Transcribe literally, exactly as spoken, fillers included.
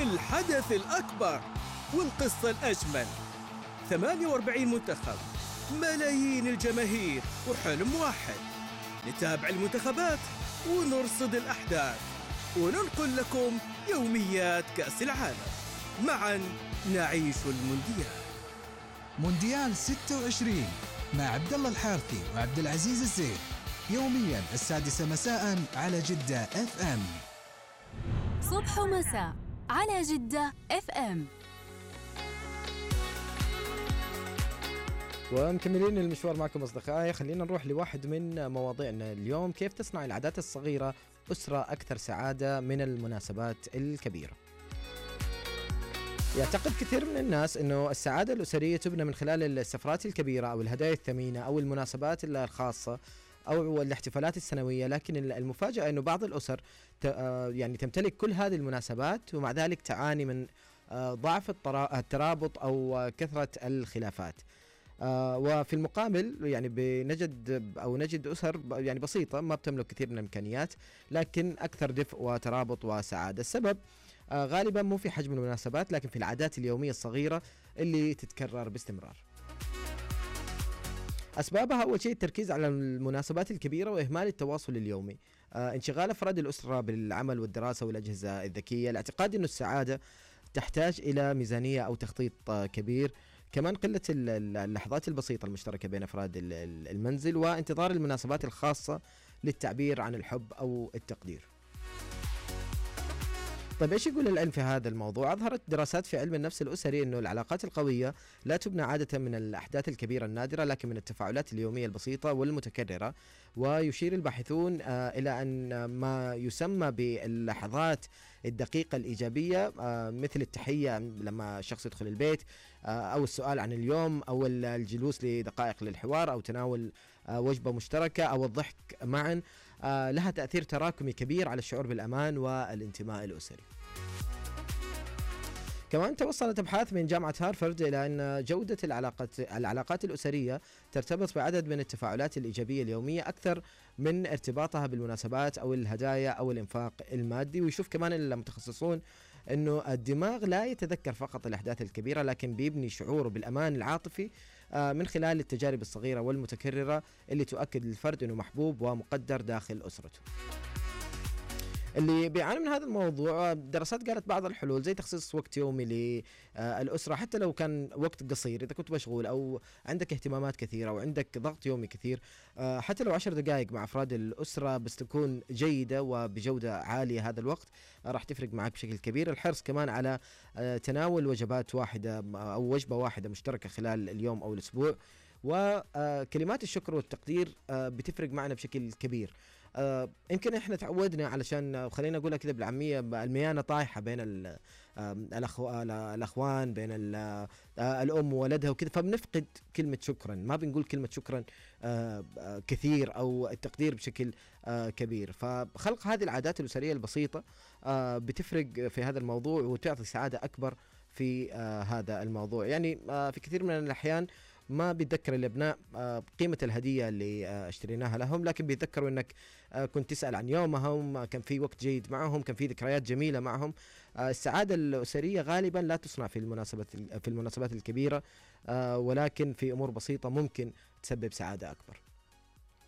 الحدث الأكبر والقصة الأجمل. ثمانية وأربعين منتخب، ملايين الجماهير، وحلم واحد: نتابع المنتخبات ونرصد الأحداث وننقل لكم يوميات كأس العالم. معا نعيش المونديال. مونديال ستة وعشرين مع عبد الله الحارثي وعبد العزيز الزيد، يوميا السادسة مساء على جدة اف ام. صبح ومساء على جدة اف ام. ومكملين المشوار معكم أصدقائي. خلينا نروح لواحد من مواضيعنا اليوم: كيف تصنع العادات الصغيرة أسرة أكثر سعادة من المناسبات الكبيرة. يعتقد كثير من الناس أنه السعادة الأسرية تبنى من خلال السفرات الكبيرة أو الهدايا الثمينة أو المناسبات الخاصة أو الاحتفالات السنوية، لكن المفاجأة أنه بعض الأسر يعني تمتلك كل هذه المناسبات ومع ذلك تعاني من ضعف الترابط أو كثرة الخلافات. آه وفي المقابل يعني بنجد أو نجد أسر يعني بسيطة ما بتملك كثير من الإمكانيات لكن أكثر دفء وترابط وسعادة. السبب آه غالبا مو في حجم المناسبات لكن في العادات اليومية الصغيرة اللي تتكرر باستمرار. أسبابها أول شيء التركيز على المناسبات الكبيرة وإهمال التواصل اليومي، آه انشغال أفراد الأسرة بالعمل والدراسة والأجهزة الذكية، الاعتقاد أنه السعادة تحتاج إلى ميزانية أو تخطيط آه كبير، كمان قلة اللحظات البسيطة المشتركة بين أفراد المنزل، وانتظار المناسبات الخاصة للتعبير عن الحب أو التقدير. طيب إيش يقول العلم في هذا الموضوع؟ أظهرت دراسات في علم النفس الأسري أنه العلاقات القوية لا تبنى عادة من الأحداث الكبيرة النادرة لكن من التفاعلات اليومية البسيطة والمتكررة. ويشير الباحثون آه إلى أن ما يسمى باللحظات الدقيقة الإيجابية آه مثل التحية لما شخص يدخل البيت آه أو السؤال عن اليوم أو الجلوس لدقائق للحوار أو تناول آه وجبة مشتركة أو الضحك معا آه لها تأثير تراكمي كبير على الشعور بالأمان والانتماء الأسري. كمان توصلت أبحاث من جامعة هارفارد إلى أن جودة العلاقات العلاقات الأسرية ترتبط بعدد من التفاعلات الإيجابية اليومية أكثر من ارتباطها بالمناسبات أو الهدايا أو الإنفاق المادي. ويشوف كمان المتخصصون أنه الدماغ لا يتذكر فقط الأحداث الكبيرة لكن بيبني شعوره بالأمان العاطفي من خلال التجارب الصغيرة والمتكررة اللي تؤكد للفرد أنه محبوب ومقدر داخل أسرته. اللي بيعاني من هذا الموضوع دراسات قالت بعض الحلول زي تخصيص وقت يومي للأسرة حتى لو كان وقت قصير، إذا كنت مشغول أو عندك اهتمامات كثيرة أو عندك ضغط يومي كثير، حتى لو عشر دقائق مع أفراد الأسرة بس تكون جيدة وبجودة عالية هذا الوقت راح تفرق معك بشكل كبير. الحرص كمان على تناول وجبات واحدة أو وجبة واحدة مشتركة خلال اليوم أو الأسبوع، وكلمات الشكر والتقدير بتفرق معنا بشكل كبير. آه، يمكن احنا تعودنا علشان خلينا نقولها كذا بالعامية الميانة طايحة بين الأخو... الأخوان بين الأم وولدها وكذا، فبنفقد كلمة شكرا، ما بنقول كلمة شكرا آه كثير أو التقدير بشكل آه كبير. فخلق هذه العادات الأسرية البسيطة آه بتفرق في هذا الموضوع وتعطي سعادة أكبر في آه هذا الموضوع. يعني آه في كثير من الأحيان ما بيتذكر الأبناء قيمة الهدية اللي اشتريناها لهم لكن بيتذكروا أنك كنت تسأل عن يومهم، كان في وقت جيد معهم، كان في ذكريات جميلة معهم. السعادة الأسرية غالبا لا تصنع في المناسبات في المناسبات الكبيرة ولكن في أمور بسيطة ممكن تسبب سعادة أكبر.